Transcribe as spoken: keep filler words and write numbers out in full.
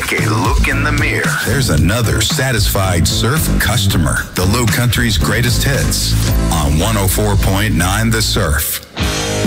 take a look in the mirror. There's another satisfied Surf customer. The Low Country's greatest hits on one oh four point nine The Surf.